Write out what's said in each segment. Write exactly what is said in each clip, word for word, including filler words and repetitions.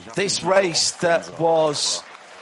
this race that was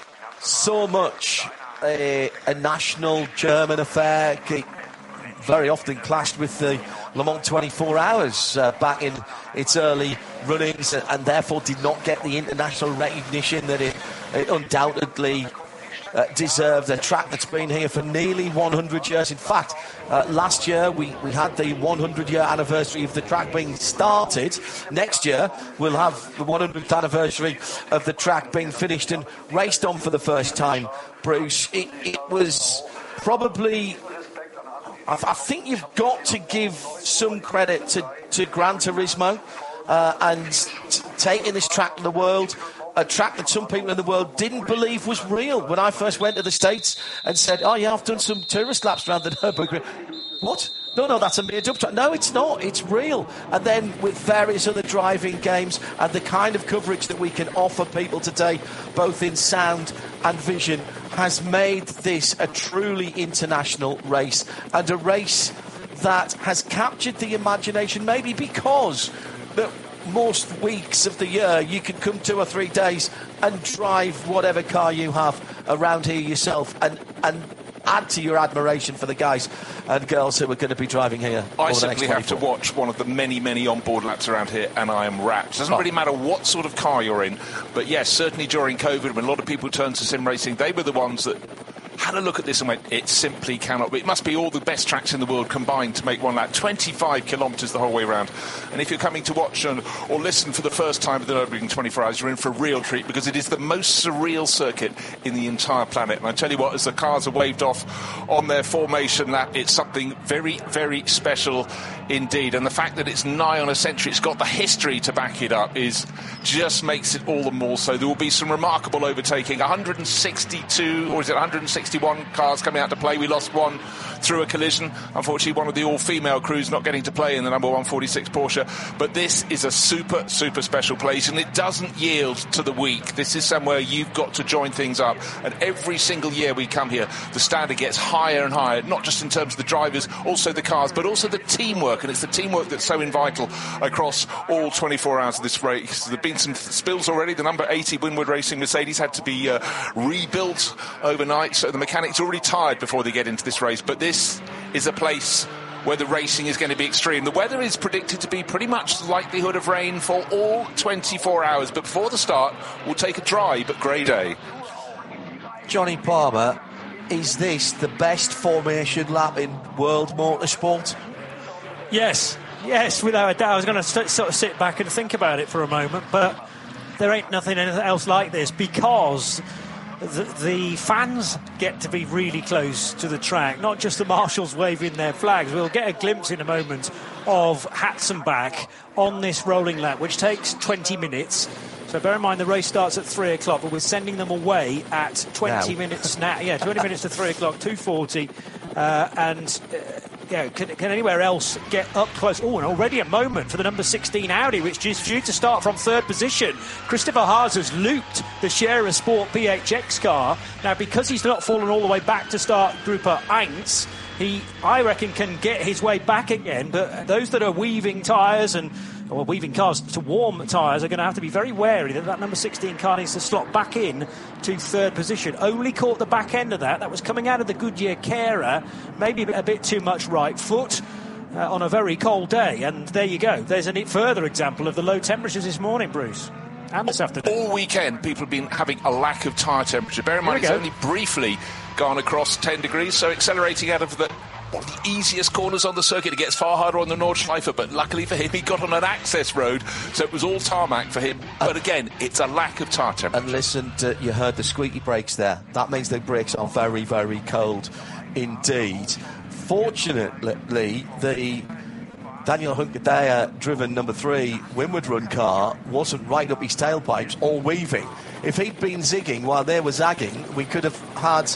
so much a, a national German affair, it very often clashed with the Le Mans twenty-four hours uh, back in its early runnings, and, and therefore did not get the international recognition that it, it undoubtedly uh, deserved. A track that's been here for nearly one hundred years. In fact, uh, last year we, we had the one hundred year anniversary of the track being started. Next year we'll have the one hundredth anniversary of the track being finished and raced on for the first time. Bruce, it, it was probably... I think you've got to give some credit to, to Gran Turismo uh, and t- taking this track to the world, a track that some people in the world didn't believe was real. When I first went to the States and said, oh yeah, I've done some tourist laps around the Nürburgring. What? No, no, that's a made-up track. No, it's not. It's real. And then with various other driving games and the kind of coverage that we can offer people today, both in sound and vision, has made this a truly international race, and a race that has captured the imagination, maybe because that most weeks of the year you can come two or three days and drive whatever car you have around here yourself and and add to your admiration for the guys and girls who are going to be driving here. I simply have to watch one of the many, many onboard laps around here and I am wrapped. It doesn't oh. really matter what sort of car you're in, but yes, certainly during COVID, when a lot of people turned to sim racing, they were the ones that had a look at this and went, it simply cannot be. It must be all the best tracks in the world combined to make one lap. twenty-five kilometres the whole way around. And if you're coming to watch and, or listen for the first time at the Nürburgring twenty-four hours, you're in for a real treat, because it is the most surreal circuit in the entire planet. And I tell you what, as the cars are waved off on their formation lap, it's something very, very special indeed. And the fact that it's nigh on a century, it's got the history to back it up, is just makes it all the more so. There will be some remarkable overtaking. one hundred sixty-two, or is it one hundred sixty-one cars coming out to play. We lost one through a collision. Unfortunately, one of the all-female crews not getting to play in the number one forty-six Porsche. But this is a super, super special place, and it doesn't yield to the weak. This is somewhere you've got to join things up. And every single year we come here, the standard gets higher and higher, not just in terms of the drivers, also the cars, but also the teamwork. And it's the teamwork that's so vital across all twenty-four hours of this race. There have been some spills already. The number eighty Winward Racing Mercedes had to be uh, rebuilt overnight, so the mechanics are already tired before they get into this race. But this is a place where the racing is going to be extreme. The weather is predicted to be pretty much the likelihood of rain for all twenty-four hours. But before the start, we'll take a dry but grey day. Johnny Palmer, is this the best formation lap in world motorsport? Yes, yes, without a doubt. I was going to st- sort of sit back and think about it for a moment, but there ain't nothing else like this, because the, the fans get to be really close to the track, not just the marshals waving their flags. We'll get a glimpse in a moment of Hatzenbach on this rolling lap, which takes twenty minutes. So bear in mind the race starts at three o'clock, but we're sending them away at twenty now. minutes now. Yeah, twenty minutes to three o'clock, two forty, uh, and uh, yeah, can, can anywhere else get up close? Oh, and already a moment for the number sixteen Audi, which is due to start from third position. Christopher Haas has looped the Scherer Sport P H X car. Now, because he's not fallen all the way back to start Gruppe eins, he, I reckon, can get his way back again. But those that are weaving tyres and or weaving cars to warm tyres are going to have to be very wary that that number sixteen car needs to slot back in to third position. Only caught the back end of that. That was coming out of the Goodyear Carer, maybe a bit too much right foot uh, on a very cold day. And there you go. There's a further example of the low temperatures this morning, Bruce. And this afternoon. All weekend, people have been having a lack of tyre temperature. Bear in mind, it's only briefly gone across ten degrees, so accelerating out of the one of the easiest corners on the circuit. It gets far harder on the Nordschleife, but luckily for him, he got on an access road, so it was all tarmac for him. Uh, but again, it's a lack of tyre temperature. And listen, to, you heard the squeaky brakes there. That means the brakes are very, very cold indeed. Fortunately, the Daniel Hunkedaya driven number three Winward Run car wasn't right up his tailpipes or weaving. If he'd been zigging while they were zagging, we could have had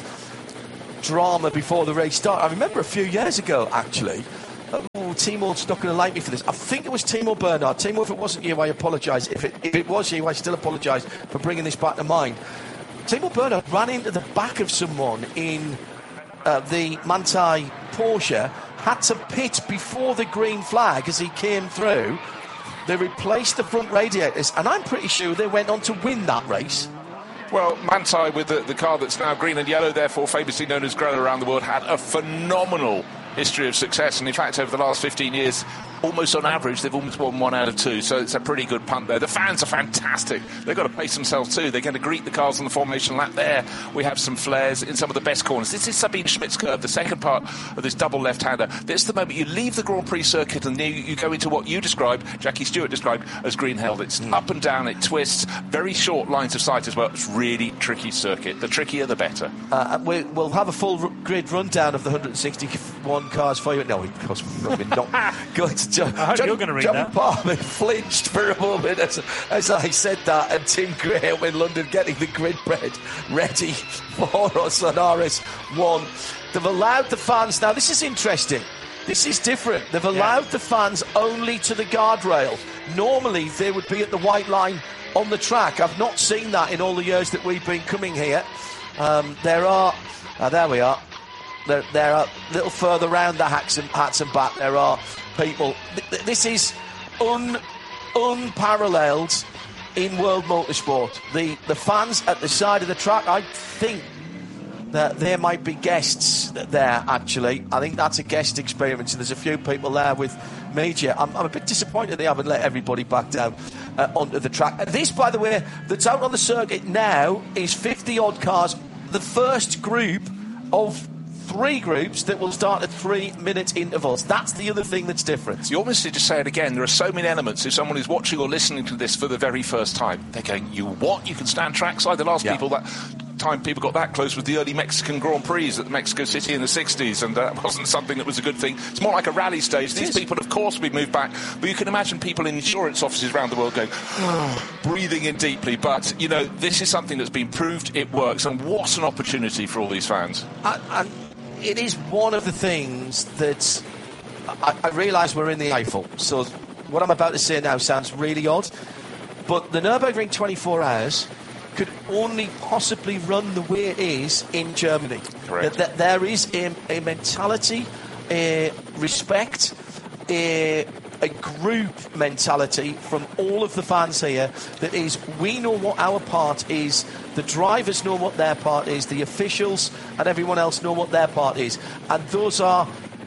drama before the race started. I remember a few years ago, actually, oh, Timur's not going to like me for this. I think it was Timur Bernard. Timur, if it wasn't you, I apologise. If it, if it was you, I still apologise for bringing this back to mind. Timur Bernard ran into the back of someone in uh, the Manthey Porsche, had to pit before the green flag as he came through, they replaced the front radiators, and I'm pretty sure they went on to win that race. Well, Manthey, with the, the car that's now green and yellow, therefore famously known as Grella around the world, had a phenomenal history of success, and in fact over the last fifteen years, almost on average, they've almost won one out of two, so it's a pretty good punt there. The fans are fantastic. They've got to pace themselves too. They're going to greet the cars on the formation lap. There we have some flares in some of the best corners. This is Sabine Schmidt's curve, the second part of this double left-hander. This is the moment you leave the Grand Prix circuit and you, you go into what you described, Jackie Stewart described, as green held. It's mm. up and down, it twists, very short lines of sight as well. It's really tricky circuit. The trickier, the better. Uh, we, we'll have a full r- grid rundown of the one hundred sixty-one cars for you. No, of course, we're not going to. John, I hope John, you're going to read John that. Palmer flinched for a moment as, as I said that, and Tim Graham in London getting the grid bread ready for us on R S one. They've allowed the fans. Now, this is interesting. This is different. They've allowed yeah. the fans only to the guardrail. Normally, they would be at the white line on the track. I've not seen that in all the years that we've been coming here. Um, there are. Uh, there we are. There, there are a little further round the hats and, hats and back. There are people. Th- this is un, unparalleled in world motorsport. The the fans at the side of the track, I think that there might be guests there, actually. I think that's a guest experience, and there's a few people there with media. I'm, I'm a bit disappointed they haven't let everybody back down uh, onto the track. And this, by the way, that's out on the circuit now is fifty-odd cars. The first group of three groups that will start at three-minute intervals. That's the other thing that's different. You almost need to say it again. There are so many elements. If someone is watching or listening to this for the very first time, they're going, you what? You can stand trackside? The last yeah. people that time people got that close with the early Mexican Grand Prix at Mexico City in the sixties, and that uh, wasn't something that was a good thing. It's more like a rally stage. These people, of course, will be moved back, but you can imagine people in insurance offices around the world going, breathing in deeply. But, you know, this is something that's been proved, it works, and what an opportunity for all these fans. And, and it is one of the things that I, I realise we're in the Eiffel, so what I'm about to say now sounds really odd, but the Nürburgring twenty-four hours could only possibly run the way it is in Germany. Correct. That, that there is a, a mentality, a respect, a, a group mentality from all of the fans here that is, we know what our part is, the drivers know what their part is, the officials and everyone else know what their part is, and those are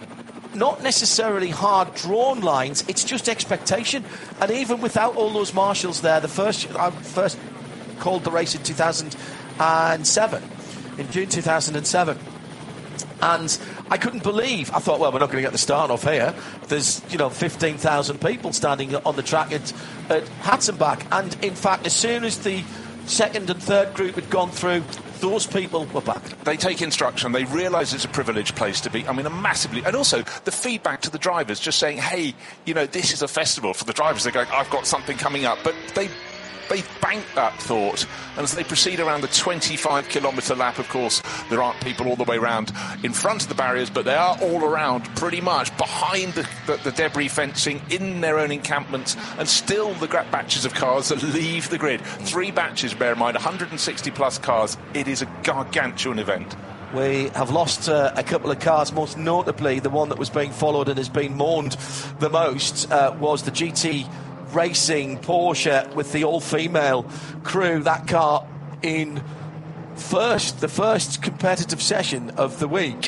not necessarily hard drawn lines, it's just expectation. And even without all those marshals there, the first I first called the race in two thousand seven, in June two thousand seven, and I couldn't believe, I thought, well, we're not going to get the start off here. There's, you know, fifteen thousand people standing on the track at, at Hatzenbach, and in fact, as soon as the second and third group had gone through, those people were back. They take instruction. They realise it's a privileged place to be. I mean, a massively... And also, the feedback to the drivers, just saying, hey, you know, this is a festival. For the drivers, they're going, I've got something coming up. But they... They bank that thought, and as they proceed around the twenty-five kilometre lap, of course, there aren't people all the way around in front of the barriers, but they are all around, pretty much, behind the, the, the debris fencing, in their own encampments, and still the great batches of cars that leave the grid. Three batches, bear in mind, one hundred sixty plus cars. It is a gargantuan event. We have lost uh, a couple of cars, most notably the one that was being followed and has been mourned the most uh, was the G T Racing Porsche with the all-female crew. That car in first, the first competitive session of the week,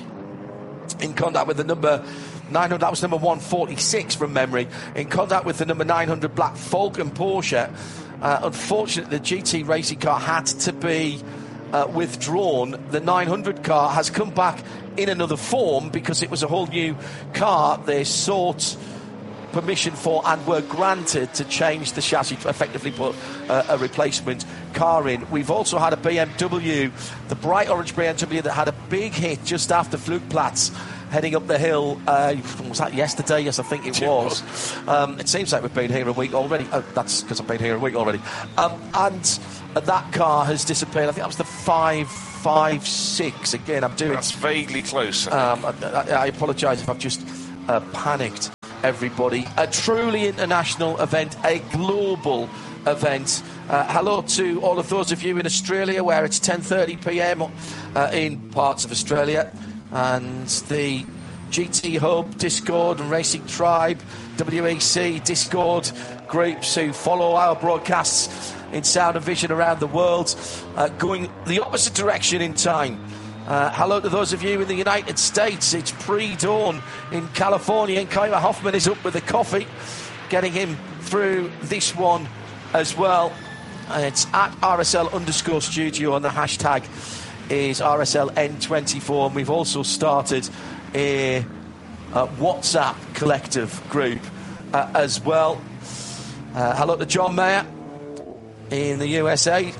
in contact with the number nine hundred. That was number one forty-six from memory. In contact with the number nine hundred Black Falcon Porsche. Uh, unfortunately, the G T Racing car had to be uh, withdrawn. The nine hundred car has come back in another form because it was a whole new car. They sought permission for and were granted to change the chassis, to effectively put uh, a replacement car in. We've also had a B M W, the bright orange B M W that had a big hit just after Flugplatz heading up the hill. Uh, was that yesterday? Yes, I think it was. Um, it seems like we've been here a week already. Oh, that's because I've been here a week already. Um, and that car has disappeared. I think that was the five five six. Again, I'm doing... That's vaguely close. Um, I, I, I apologise if I've just uh, panicked everybody. A truly international event, a global event. Uh, hello to all of those of you in Australia where it's ten thirty p m uh, in parts of Australia, and the G T Hub, Discord and Racing Tribe, W E C, Discord groups who follow our broadcasts in sound and vision around the world, uh, going the opposite direction in time. Uh, hello to those of you in the United States. It's pre-dawn in California, and Keimer Hoffman is up with the coffee, getting him through this one as well. Uh, it's at R S L underscore studio, and the hashtag is R S L N twenty-four, and we've also started a, a WhatsApp collective group uh, as well. Uh, hello to John Mayer in the U S A.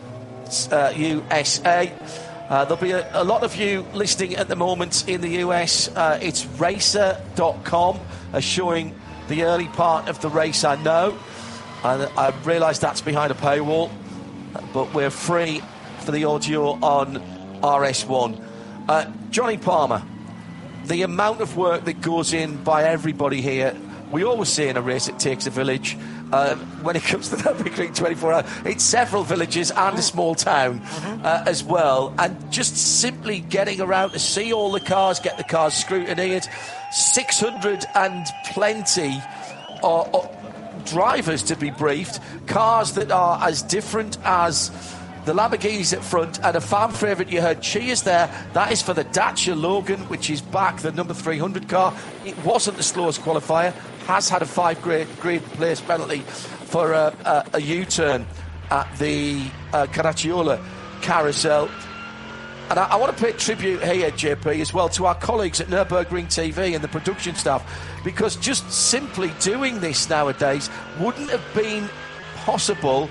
Uh, U S A. Uh, there'll be a, a lot of you listening at the moment in the U S. Uh, it's racer dot com uh, showing the early part of the race, I know. And I realise that's behind a paywall, but we're free for the audio on R S one. Uh, Johnny Palmer, the amount of work that goes in by everybody here, we always say in a race it takes a village. Uh, when it comes to that Nürburgring twenty-four hour, it's several villages and a small town uh, as well. And just simply getting around to see all the cars, get the cars scrutinised, six hundred and plenty uh, uh, drivers to be briefed, cars that are as different as the Lamborghinis at front, and a fan favourite you heard cheers there, that is for the Dacia Logan, which is back, the number three hundred car. It wasn't the slowest qualifier, has had a five grade, grade place penalty for a, a, a U-turn at the uh, Caracciola carousel. And I, I want to pay tribute here, J P, as well to our colleagues at Nürburgring T V and the production staff, because just simply doing this nowadays wouldn't have been possible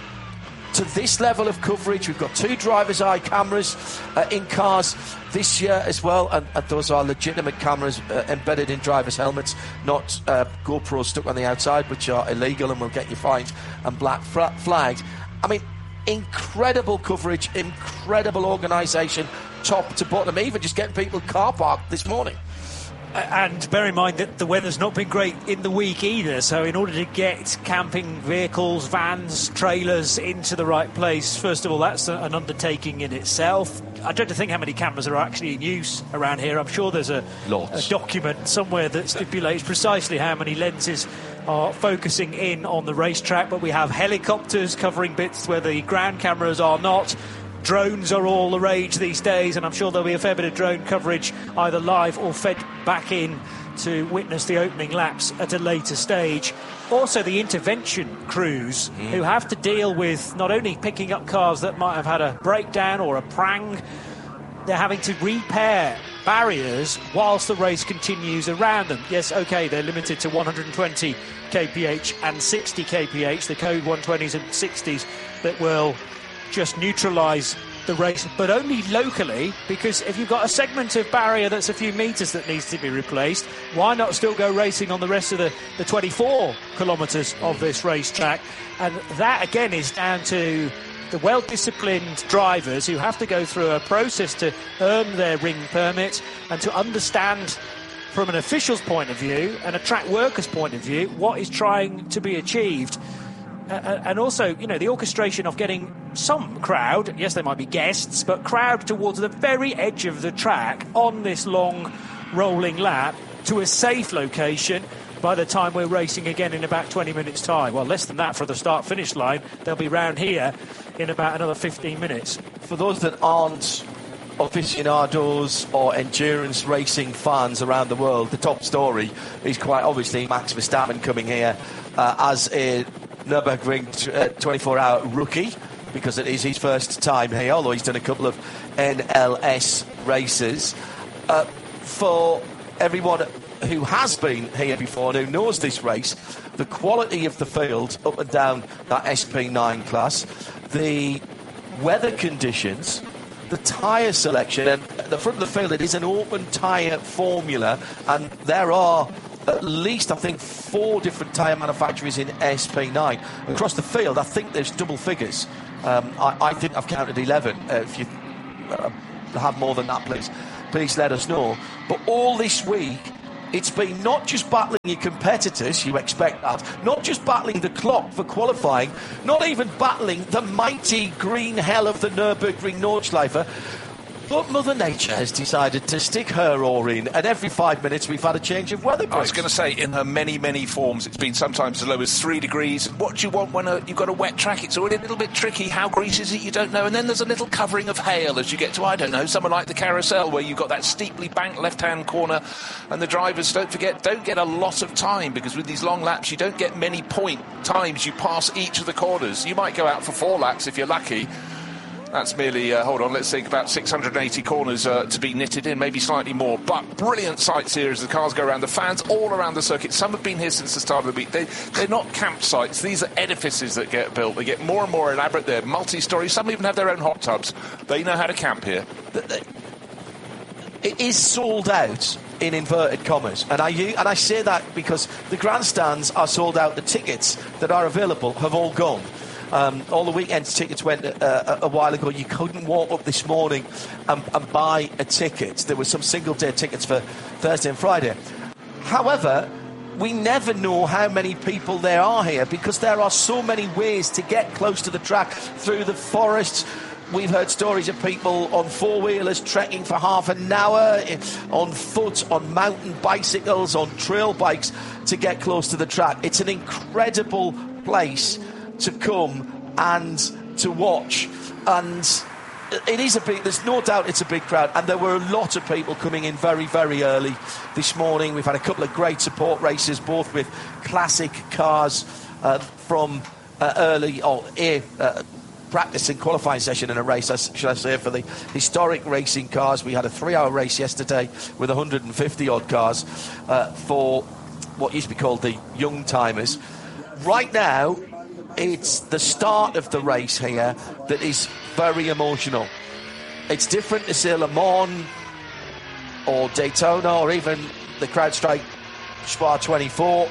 to this level of coverage. We've got two driver's eye cameras uh, in cars this year as well, and, and those are legitimate cameras uh, embedded in drivers' helmets, not uh, GoPros stuck on the outside, which are illegal and will get you fined and black fra- flagged. I mean, incredible coverage, incredible organisation, top to bottom, even just getting people car parked this morning. And bear in mind that the weather's not been great in the week either, so in order to get camping vehicles, vans, trailers into the right place, first of all, that's an undertaking in itself. I don't think how many cameras are actually in use around here. I'm sure there's a, a document somewhere that stipulates precisely how many lenses are focusing in on the racetrack, but we have helicopters covering bits where the ground cameras are not. Drones are all the rage these days, and I'm sure there'll be a fair bit of drone coverage either live or fed back in to witness the opening laps at a later stage. Also the intervention crews mm. who have to deal with not only picking up cars that might have had a breakdown or a prang, they're having to repair barriers whilst the race continues around them. Yes, OK, they're limited to one hundred twenty k p h and sixty k p h, the code one twenties and sixties that will just neutralise the race, but only locally, because if you've got a segment of barrier that's a few metres that needs to be replaced, why not still go racing on the rest of the, the twenty-four kilometres of this racetrack? And that again is down to the well-disciplined drivers who have to go through a process to earn their ring permit and to understand from an official's point of view and a track worker's point of view what is trying to be achieved. Uh, and also, you know, the orchestration of getting some crowd, yes, there might be guests, but crowd towards the very edge of the track on this long rolling lap to a safe location by the time we're racing again in about twenty minutes' time. Well, less than that for the start-finish line. They'll be round here in about another fifteen minutes. For those that aren't aficionados or endurance racing fans around the world, the top story is quite obviously Max Verstappen coming here uh, as a Nürburgring twenty-four hour rookie, because it is his first time here, although he's done a couple of N L S races. Uh, for everyone who has been here before and who knows this race, the quality of the field up and down that S P nine class, the weather conditions, the tyre selection, and at the front of the field it is an open tyre formula, and there are at least, I think, four different tyre manufacturers in S P nine. Across the field, I think there's double figures. Um, I, I think I've counted eleven. Uh, if you uh, have more than that, please, please let us know. But all this week, it's been not just battling your competitors, you expect that, not just battling the clock for qualifying, not even battling the mighty green hell of the Nürburgring Nordschleife. But Mother Nature has decided to stick her oar in, and every five minutes we've had a change of weather. I was going to say, in her many, many forms, it's been sometimes as low as three degrees. What do you want when a, you've got a wet track? It's already a little bit tricky. How greasy is it? You don't know. And then there's a little covering of hail as you get to, I don't know, somewhere like the Carousel, where you've got that steeply banked left-hand corner, and the drivers, don't forget, don't get a lot of time, because with these long laps, you don't get many point times you pass each of the corners. You might go out for four laps if you're lucky. That's merely, uh, hold on, let's think, about six hundred eighty corners uh, to be knitted in, maybe slightly more. But brilliant sights here as the cars go around. The fans all around the circuit. Some have been here since the start of the week. They, they're not campsites. These are edifices that get built. They get more and more elaborate. They're multi-story. Some even have their own hot tubs. They know how to camp here. It is sold out, in inverted commas, and I and I say that because the grandstands are sold out. The tickets that are available have all gone. Um, all the weekend tickets went uh, a, a while ago. You couldn't walk up this morning and, and buy a ticket. There were some single-day tickets for Thursday and Friday. However, we never know how many people there are here, because there are so many ways to get close to the track through the forests. We've heard stories of people on four-wheelers trekking for half an hour, on foot, on mountain bicycles, on trail bikes to get close to the track. It's an incredible place to come and to watch, and it is a big, there's no doubt it's a big crowd, and there were a lot of people coming in very, very early this morning. We've had a couple of great support races, both with classic cars uh, from uh, early, or a uh, practice and qualifying session in a race, should I say, for the historic racing cars. We had a three-hour race yesterday with one hundred fifty odd cars uh, for what used to be called the young timers. Right now, it's the start of the race here that is very emotional. It's different to, say, Le Mans or Daytona or even the CrowdStrike Spa twenty-four,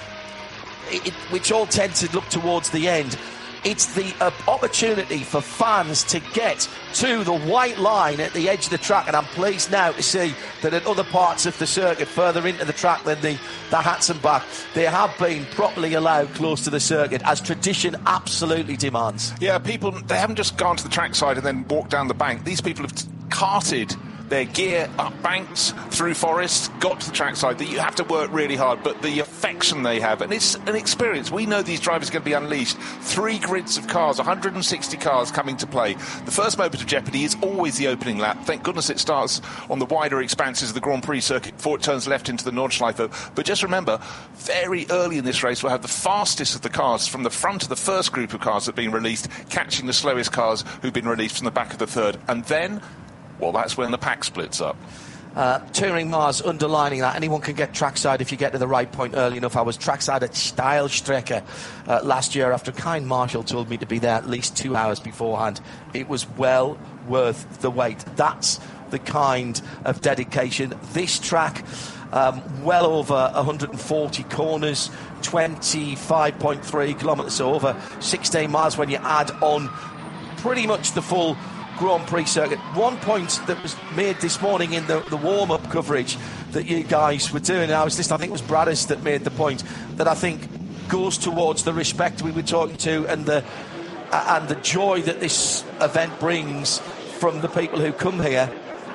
it, it, which all tend to look towards the end. It's the uh, opportunity for fans to get to the white line at the edge of the track, and I'm pleased now to see that at other parts of the circuit, further into the track than the, the Hatzenbach, they have been properly allowed close to the circuit, as tradition absolutely demands. Yeah, people, they haven't just gone to the trackside and then walked down the bank. These people have t- carted their gear up banks, through forests, got to the trackside. That you have to work really hard, but the affection they have, and it's an experience. We know these drivers are going to be unleashed. Three grids of cars, one hundred sixty cars coming to play. The first moment of jeopardy is always the opening lap. Thank goodness it starts on the wider expanses of the Grand Prix circuit before it turns left into the Nordschleife. But just remember, very early in this race, we'll have the fastest of the cars from the front of the first group of cars that have been released, catching the slowest cars who've been released from the back of the third. And then, well, that's when the pack splits up. Uh, Touring Mars underlining that anyone can get trackside if you get to the right point early enough. I was trackside at Steilstrecke uh, last year after Kyle Marshall told me to be there at least two hours beforehand. It was well worth the wait. That's the kind of dedication. This track, um, well over one hundred forty corners, twenty-five point three kilometres, so over sixteen miles when you add on pretty much the full Grand Prix circuit. One point that was made this morning in the, the warm-up coverage that you guys were doing, and I was listening, I think it was Braddis that made the point, that I think goes towards the respect we were talking to, and the uh, and the joy that this event brings from the people who come here.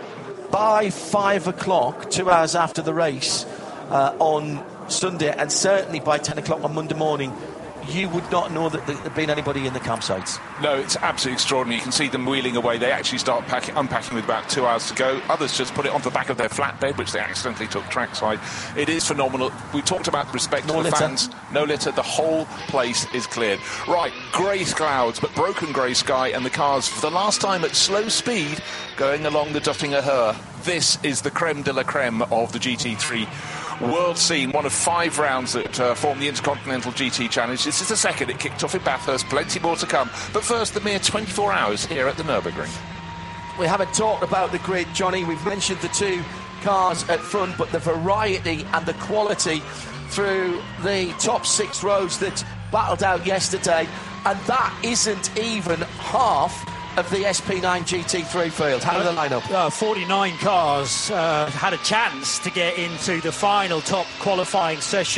By five o'clock, two hours after the race uh, on Sunday, and certainly by ten o'clock on Monday morning, you would not know that there'd been anybody in the campsites. No, it's absolutely extraordinary. You can see them wheeling away. They actually start packing, unpacking with about two hours to go. Others just put it onto the back of their flatbed, which they accidentally took trackside. It is phenomenal. We talked about respect no to the litter. fans. No litter. The whole place is cleared. Right, grey clouds, but broken grey sky, and the cars, for the last time at slow speed, going along the Duttinger Her. This is the creme de la creme of the G T three world scene, one of five rounds that uh, form the Intercontinental G T Challenge. This is the second. It kicked off in Bathurst, plenty more to come. But first, the mere twenty-four hours here at the Nürburgring. We haven't talked about the grid, Johnny. We've mentioned the two cars at front, but the variety and the quality through the top six rows that battled out yesterday, and that isn't even half of the S P nine G T three field. How did they line up? Uh, forty-nine cars uh, had a chance to get into the final top qualifying session.